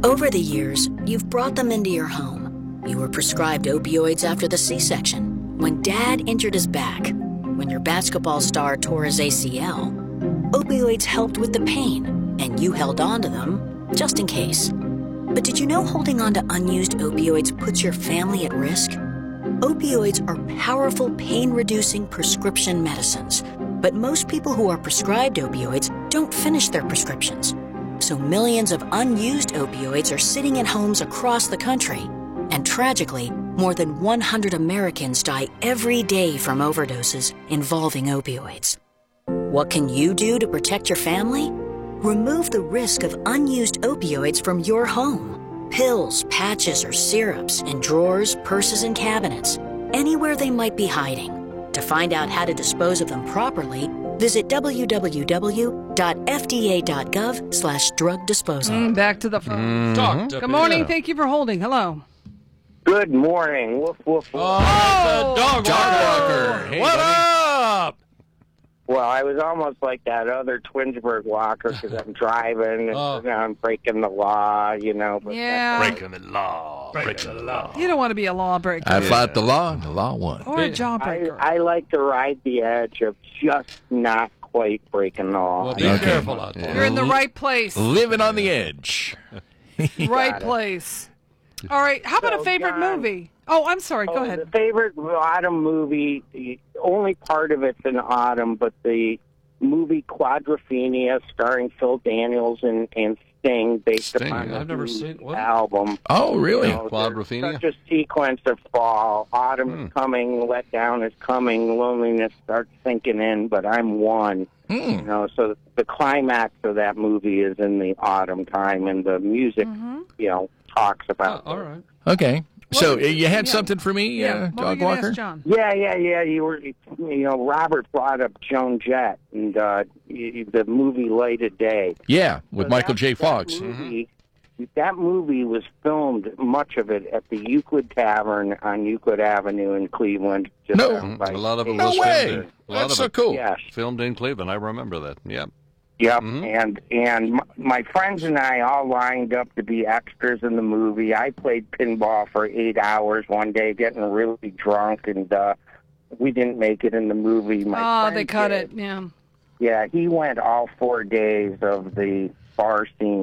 Over the years, you've brought them into your home. You were prescribed opioids after the C-section, when Dad injured his back, when your basketball star tore his ACL. Opioids helped with the pain, and you held on to them just in case. But did you know holding on to unused opioids puts your family at risk? Opioids are powerful pain-reducing prescription medicines, but most people who are prescribed opioids don't finish their prescriptions. So millions of unused opioids are sitting in homes across the country. And tragically, more than 100 Americans die every day from overdoses involving opioids. What can you do to protect your family? Remove the risk of unused opioids from your home. Pills, patches, or syrups in drawers, purses, and cabinets, anywhere they might be hiding. To find out how to dispose of them properly, visit www.fda.gov/drug disposal. Back to the phone. Good morning. Thank you for holding. Hello. Good morning. Woof, woof, woof. Oh, it's a dog walker. Hey, what up? Well, I was almost like that other Twinsburg walker because I'm driving and I'm breaking the law, you know. But Yeah. Breaking the law. Breaking the law. You don't want to be a lawbreaker. I fought the law, and the law won. Or a jawbreaker. I like to ride the edge of just not quite breaking the law. Well, be careful out there. You're in the right place. Living on the edge. Right place. All right. How about a favorite movie? Oh, I'm sorry. Go ahead. The favorite autumn movie, the only part of it's in autumn, but the movie Quadrophenia starring Phil Daniels and Sting based upon I've never seen the album. Oh, really? Quadrophenia? Such a sequence of fall. Autumn is coming, letdown is coming, loneliness starts sinking in, but I'm one. You know, so the climax of that movie is in the autumn time, and the music, you know, talks about all right. Okay. So you had something for me, Dog Walker? Ask John? Yeah. You were, you know, Robert brought up Joan Jett and the movie Light of Day. Yeah, with Michael J. Fox. That movie was filmed, much of it, at the Euclid Tavern on Euclid Avenue in Cleveland. A lot of it was No way. filmed there. That's so cool. Yes. Filmed in Cleveland. I remember that. Yep. Yep, and my friends and I all lined up to be extras in the movie. I played pinball for 8 hours one day, getting really drunk, and we didn't make it in the movie. They cut it, yeah. Yeah, he went all 4 days of the bar scene